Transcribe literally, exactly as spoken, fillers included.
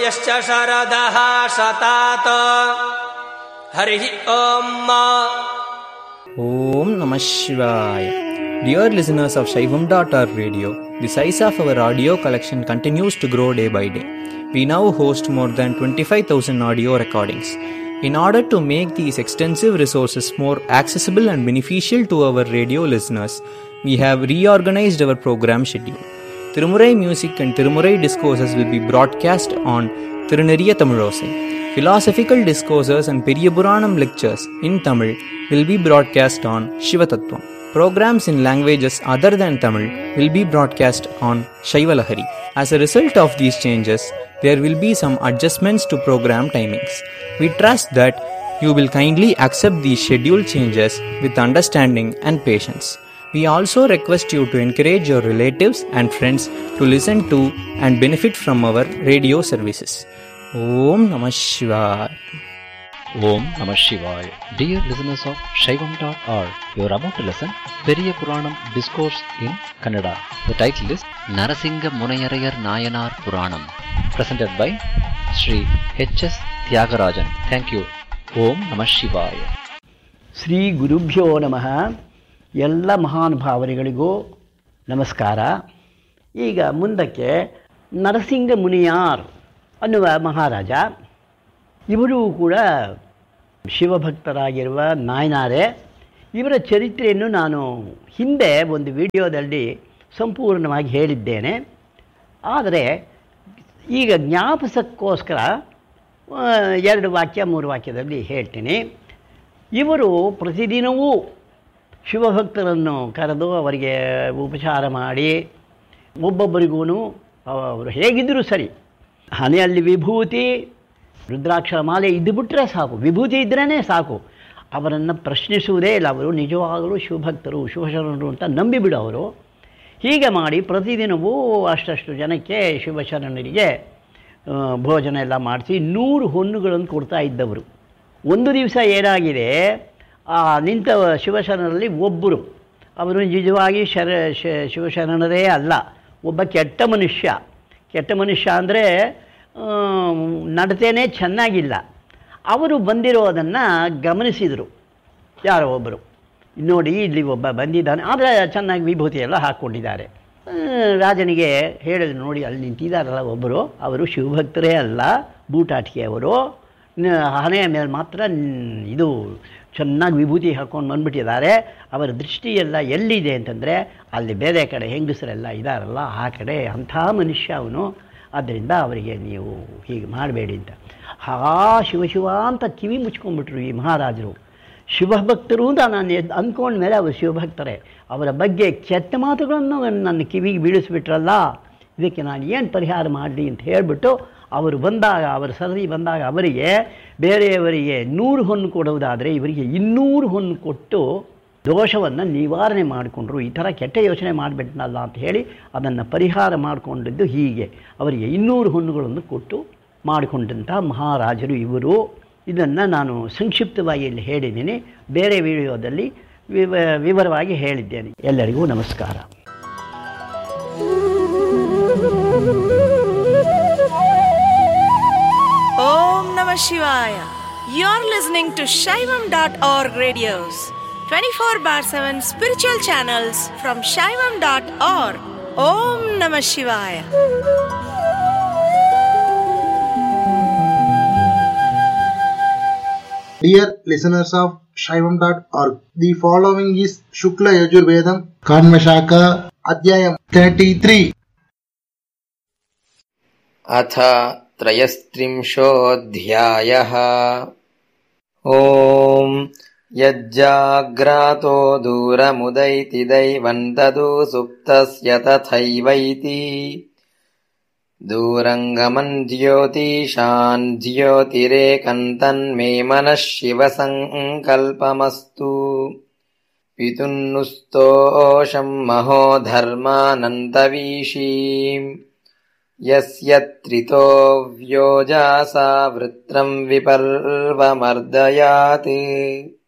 ಯಶ್ಚ ಶರದಃ ಶತಾತ್. Hari Om. Om Namah Shivaya. Dear listeners of Shaivam dot org radio, the size of our audio collection continues to grow day by day. We now host more than twenty-five thousand audio recordings. In order to make these extensive resources more accessible and beneficial to our radio listeners, we have reorganized our program schedule. Tirumurai music and Tirumurai discourses will be broadcast on Tiruneriya Tamilosai. Philosophical discourses and Periyapuranam lectures in Tamil will be broadcast on Shivatattvam. Programs in languages other than Tamil will be broadcast on Shaivalahari. As a result of these changes, there will be some adjustments to program timings. We trust that you will kindly accept these schedule changes with understanding and patience. We also request you to encourage your relatives and friends to listen to and benefit from our radio services. Om Namah Shivaya. Om Namah Shivaya. Dear listeners of Shaivam dot org, you are about to listen Periyapuranam Discourse in Kannada. The title is Narasinga Munayarayar Nayanar Puranam, presented by Sri H S Tyagarajan. Thank you. Om Namah Shivaya. Shri ಗುರುಭ್ಯೋ ನಮಃ. ಎಲ್ಲ ಮಹಾನುಭಾವರಿಗಳಿಗೂ ನಮಸ್ಕಾರ. ಈಗ ಮುಂದಕ್ಕೆ ನರಸಿಂಗ ಮುನಿಯಾರ್ ಅನ್ನುವ ಮಹಾರಾಜ, ಇವರು ಕೂಡ ಶಿವಭಕ್ತರಾಗಿರುವ ನಾಯನಾರೇ. ಇವರ ಚರಿತ್ರೆಯನ್ನು ನಾನು ಹಿಂದೆ ಒಂದು ವಿಡಿಯೋದಲ್ಲಿ ಸಂಪೂರ್ಣವಾಗಿ ಹೇಳಿದ್ದೇನೆ. ಆದರೆ ಈಗ ಜ್ಞಾಪಕಕ್ಕೋಸ್ಕರ ಎರಡು ವಾಕ್ಯ ಮೂರು ವಾಕ್ಯದಲ್ಲಿ ಹೇಳ್ತೀನಿ. ಇವರು ಪ್ರತಿದಿನವೂ ಶಿವಭಕ್ತರನ್ನು ಕರೆದು ಅವರಿಗೆ ಉಪಚಾರ ಮಾಡಿ, ಒಬ್ಬೊಬ್ಬರಿಗೂ ಅವರು ಹೇಗಿದ್ದರೂ ಸರಿ, ಹಣೆಯಲ್ಲಿ ವಿಭೂತಿ, ರುದ್ರಾಕ್ಷರ ಮಾಲೆ ಇದ್ದುಬಿಟ್ರೆ ಸಾಕು, ವಿಭೂತಿ ಇದ್ರೇ ಸಾಕು, ಅವರನ್ನು ಪ್ರಶ್ನಿಸುವುದೇ ಇಲ್ಲ. ಅವರು ನಿಜವಾಗಲೂ ಶಿವಭಕ್ತರು, ಶಿವಶರಣರು ಅಂತ ನಂಬಿಬಿಡೋರು. ಹೀಗೆ ಮಾಡಿ ಪ್ರತಿದಿನವೂ ಅಷ್ಟಷ್ಟು ಜನಕ್ಕೆ ಶಿವಶರಣರಿಗೆ ಭೋಜನ ಎಲ್ಲ ಮಾಡಿಸಿ ನೂರು ಹೊನ್ನುಗಳನ್ನು ಕೊಡ್ತಾ ಇದ್ದವರು. ಒಂದು ದಿವಸ ಏನಾಗಿದೆ, ಆ ನಿಂತ ಶಿವಶರಣರಲ್ಲಿ ಒಬ್ಬರು, ಅವರು ನಿಜವಾಗಿ ಶರ ಶಿವಶರಣರೇ ಅಲ್ಲ, ಒಬ್ಬ ಕೆಟ್ಟ ಮನುಷ್ಯ. ಕೆಟ್ಟ ಮನುಷ್ಯ ಅಂದರೆ ನಡತೆಯೇ ಚೆನ್ನಾಗಿಲ್ಲ. ಅವರು ಬಂದಿರೋದನ್ನು ಗಮನಿಸಿದರು ಯಾರೋ ಒಬ್ಬರು. ನೋಡಿ, ಇಲ್ಲಿ ಒಬ್ಬ ಬಂದಿದ್ದಾನೆ, ಆದರೆ ಚೆನ್ನಾಗಿ ವಿಭೂತಿ ಎಲ್ಲ ಹಾಕ್ಕೊಂಡಿದ್ದಾರೆ. ರಾಜನಿಗೆ ಹೇಳಿದ್ರು, ನೋಡಿ ಅಲ್ಲಿ ನಿಂತಿದ್ದಾರಲ್ಲ ಒಬ್ಬರು, ಅವರು ಶಿವಭಕ್ತರೇ ಅಲ್ಲ, ಬೂಟಾಟಿಕೆಯವರು, ಹಣೆಯ ಮೇಲೆ ಮಾತ್ರ ಇದು ಚೆನ್ನಾಗಿ ವಿಭೂತಿ ಹಾಕ್ಕೊಂಡು ಬಂದುಬಿಟ್ಟಿದ್ದಾರೆ. ಅವರ ದೃಷ್ಟಿಯೆಲ್ಲ ಎಲ್ಲಿದೆ ಅಂತಂದರೆ ಅಲ್ಲಿ ಬೇರೆ ಕಡೆ ಹೆಂಗಸರೆಲ್ಲ ಇದ್ದಾರಲ್ಲ ಆ ಕಡೆ, ಅಂಥ ಮನುಷ್ಯ ಅವನು, ಆದ್ದರಿಂದ ಅವರಿಗೆ ನೀವು ಹೀಗೆ ಮಾಡಬೇಡಿ ಅಂತ. ಹಾ ಶಿವಶಿವ ಅಂತ ಕಿವಿ ಮುಚ್ಕೊಂಡ್ಬಿಟ್ರು ಈ ಮಹಾರಾಜರು. ಶಿವಭಕ್ತರು ಅಂತ ನಾನು ಅಂದ್ಕೊಂಡ್ಮೇಲೆ ಅವರು ಶಿವಭಕ್ತರೇ, ಅವರ ಬಗ್ಗೆ ಕೆಟ್ಟ ಮಾತುಗಳನ್ನು ನನ್ನ ಕಿವಿಗೆ ಬೀಳಿಸ್ಬಿಟ್ರಲ್ಲ, ಇದಕ್ಕೆ ನಾನು ಏನು ಪರಿಹಾರ ಮಾಡಲಿ ಅಂತ ಹೇಳಿಬಿಟ್ಟು ಅವರು ಬಂದಾಗ, ಅವರ ಸರದಿ ಬಂದಾಗ ಅವರಿಗೆ ಬೇರೆಯವರಿಗೆ ನೂರು ಹೊನ್ನು ಕೊಡುವುದಾದರೆ ಇವರಿಗೆ ಇನ್ನೂರು ಹೊನ್ನು ಕೊಟ್ಟು ದೋಷವನ್ನು ನಿವಾರಣೆ ಮಾಡಿಕೊಂಡ್ರು. ಈ ಥರ ಕೆಟ್ಟ ಯೋಚನೆ ಮಾಡಿಬಿಟ್ನಲ್ಲ ಅಂತ ಹೇಳಿ ಅದನ್ನು ಪರಿಹಾರ ಮಾಡಿಕೊಂಡಿದ್ದು ಹೀಗೆ ಅವರಿಗೆ ಇನ್ನೂರು ಹೊನ್ನುಗಳನ್ನು ಕೊಟ್ಟು ಮಾಡಿಕೊಂಡಂಥ ಮಹಾರಾಜರು ಇವರು. ಇದನ್ನು ನಾನು ಸಂಕ್ಷಿಪ್ತವಾಗಿ ಇಲ್ಲಿ ಹೇಳಿದ್ದೀನಿ, ಬೇರೆ ವಿಡಿಯೋದಲ್ಲಿ ವಿವ ವಿವರವಾಗಿ ಹೇಳಿದ್ದೇನೆ. ಎಲ್ಲರಿಗೂ ನಮಸ್ಕಾರ. Om Namah Shivaya. You're listening to Shaivam dot org radios, twenty-four bar seven spiritual channels from Shaivam dot org. Om Namah Shivaya. Dear listeners of Shaivam dot org, the following is Shukla Yajurvedam Kanvashaka Adhyayam thirty-three. Atha त्रयस्त्रिंशोऽध्यायः. ॐ यज्जाग्रातो दूरमुदैति दैवं ददु सुप्तस्य तथैवैति दूरङ्गमन् ज्योतिषान् ज्योतिरेकन्तन्मे मनः शिवसङ्कल्पमस्तु. पितुन्नुस्तोषं महो धर्मानन्तवीशीम् यस्य त्रितो व्योजासा वृत्रं विपर्वमर्दयात्.